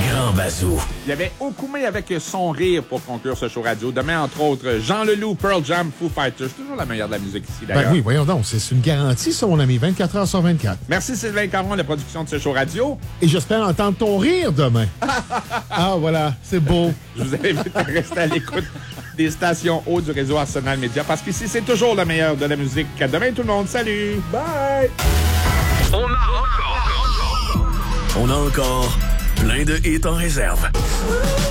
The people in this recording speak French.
Grand Bazou. Il y avait Okume avec son rire pour conclure ce show radio. Demain, entre autres, Jean Leloup, Pearl Jam, Foo Fighters. C'est toujours la meilleure de la musique ici, d'ailleurs. Ben oui, voyons donc. C'est une garantie, ça, mon ami. 24 heures sur 24. Merci Sylvain Caron, la production de ce show radio. Et j'espère entendre ton rire demain. Ah, voilà. C'est beau. Je vous invite à rester à l'écoute des stations hautes du réseau Arsenal Média parce qu'ici, c'est toujours la meilleure de la musique. À demain, tout le monde. Salut! Bye! On a encore plein de hits en réserve.